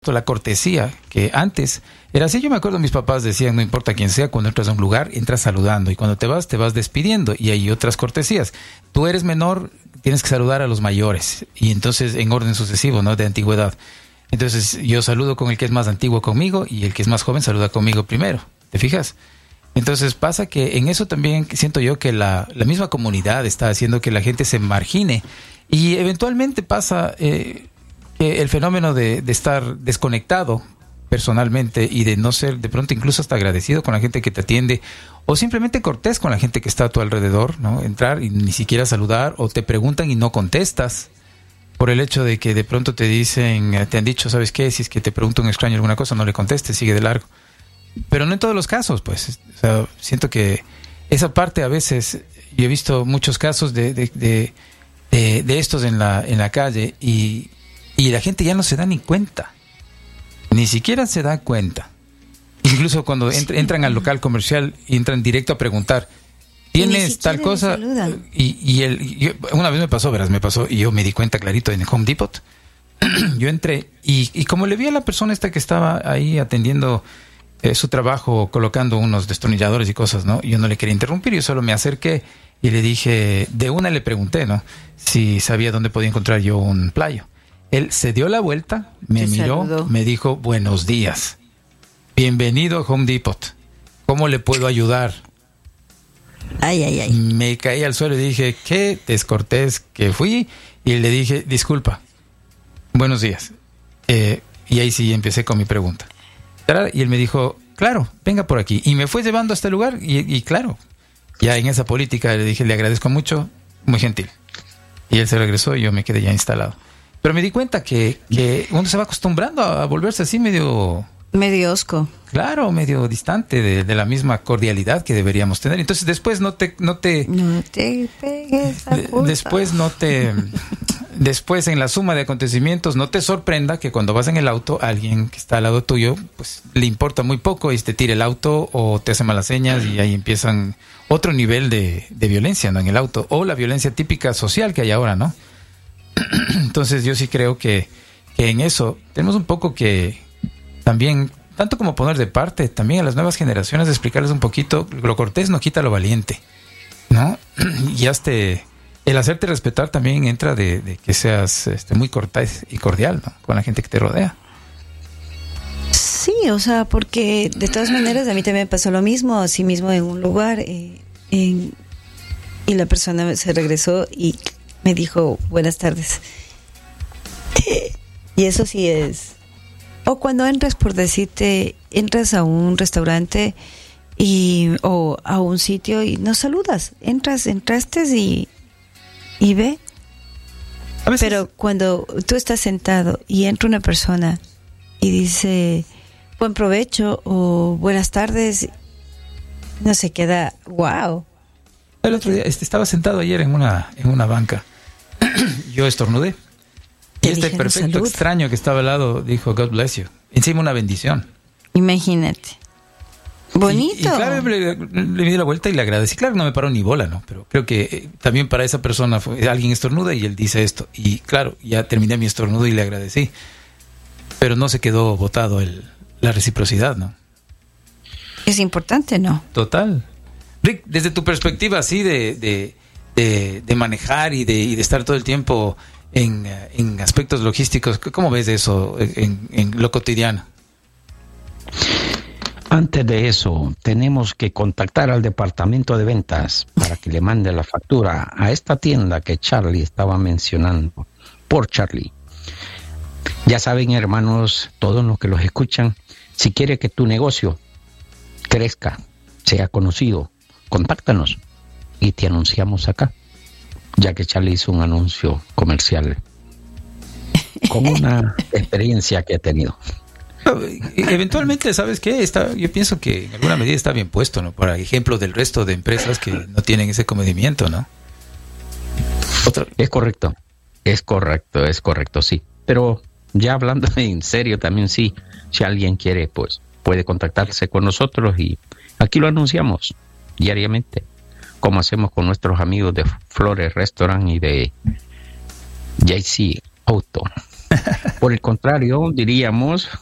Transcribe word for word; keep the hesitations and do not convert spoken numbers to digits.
la cortesía, que antes era así. Yo me acuerdo, mis papás decían, no importa quién sea, cuando entras a un lugar, entras saludando, y cuando te vas, te vas despidiendo, y hay otras cortesías. Tú eres menor, tienes que saludar a los mayores, y entonces en orden sucesivo, ¿no? De antigüedad. Entonces yo saludo con el que es más antiguo conmigo, y el que es más joven saluda conmigo primero. ¿Te fijas? Entonces pasa que en eso también siento yo que la, la misma comunidad está haciendo que la gente se margine, y eventualmente pasa... Eh, el fenómeno de, de estar desconectado personalmente y de no ser de pronto incluso hasta agradecido con la gente que te atiende, o simplemente cortés con la gente que está a tu alrededor, ¿no? Entrar y ni siquiera saludar, o te preguntan y no contestas por el hecho de que de pronto te dicen, te han dicho, ¿sabes qué? Si es que te pregunta un extraño alguna cosa, no le contestes, sigue de largo. Pero no en todos los casos, pues. O sea, siento que esa parte a veces, yo he visto muchos casos de, de, de, de, de estos en la, en la calle, y Y la gente ya no se da ni cuenta. Ni siquiera se da cuenta. Incluso cuando entr- entran al local comercial y entran directo a preguntar, ¿tienes tal cosa? Y, y el, y una vez me pasó, verás, me pasó, y yo me di cuenta clarito en Home Depot. Yo entré y, y como le vi a la persona esta que estaba ahí atendiendo eh, su trabajo, colocando unos destornilladores y cosas, ¿no? Yo no le quería interrumpir, yo solo me acerqué y le dije, de una le pregunté, ¿no? Si sabía dónde podía encontrar yo un playo. Él se dio la vuelta, me Te miró, saludó. me dijo, buenos días, bienvenido a Home Depot, ¿cómo le puedo ayudar? Ay, ay, ay. Me caí al suelo y dije, qué descortés que fui, y le dije, disculpa, buenos días. Eh, y ahí sí empecé con mi pregunta. Y él me dijo, claro, venga por aquí. Y me fue llevando a este lugar, y, y claro, ya en esa política le dije, le agradezco mucho, muy gentil. Y él se regresó y yo me quedé ya instalado. Pero me di cuenta que, que uno se va acostumbrando a volverse así medio... Medio osco. Claro, medio distante de, de la misma cordialidad que deberíamos tener. Entonces después no te... No te, No te pegues a de- culpa. después no te... Después en la suma de acontecimientos no te sorprenda que cuando vas en el auto, alguien que está al lado tuyo, pues le importa muy poco y te tira el auto o te hace malas señas, y ahí empiezan otro nivel de, de violencia, ¿no? En el auto. O la violencia típica social que hay ahora, ¿no? Entonces yo sí creo que, que en eso tenemos un poco que también, tanto como poner de parte, también a las nuevas generaciones explicarles un poquito, lo cortés no quita lo valiente, ¿no? Y hasta el hacerte respetar también entra de, de que seas este, muy cortés y cordial, ¿no? Con la gente que te rodea. Sí, o sea, porque de todas maneras a mí también me pasó lo mismo, así mismo en un lugar, eh, en, y la persona se regresó y me dijo buenas tardes. Eh, y eso sí es. O cuando entras, por decirte, entras a un restaurante y o a un sitio y no saludas, entras, entraste y y ve. A veces, Pero cuando tú estás sentado y entra una persona y dice buen provecho o buenas tardes, no se queda, wow. el otro día este, estaba sentado ayer en una, en una banca. Yo estornudé. Y Te este dijeron perfecto salud. extraño que estaba al lado dijo, God bless you. Encima una bendición. Imagínate. Bonito. Y, y claro, le, le di la vuelta y le agradecí. Claro, no me paró ni bola, ¿no? Pero creo que eh, también para esa persona fue, alguien estornuda y él dice esto. Y claro, ya terminé mi estornudo y le agradecí. Pero no se quedó botado el, la reciprocidad, ¿no? Es importante, ¿no? Total. Rick, desde tu perspectiva así de, de, de, de manejar y de, y de estar todo el tiempo en, en aspectos logísticos, ¿cómo ves eso en, en lo cotidiano? Antes de eso, tenemos que contactar al departamento de ventas para que le mande la factura a esta tienda que Charlie estaba mencionando, por Charlie. Ya saben, hermanos, todos los que los escuchan, si quiere que tu negocio crezca, sea conocido, contáctanos y te anunciamos acá, ya que Charlie hizo un anuncio comercial con una experiencia que ha tenido. Eventualmente, ¿sabes qué? Está, yo pienso que en alguna medida está bien puesto, ¿no? Por ejemplo, del resto de empresas que no tienen ese comedimiento, ¿no? Otra. Es correcto, es correcto, es correcto, sí. Pero ya hablando en serio también, sí, si alguien quiere, pues puede contactarse con nosotros y aquí lo anunciamos diariamente, como hacemos con nuestros amigos de Flores Restaurant y de J C Auto. Por el contrario, diríamos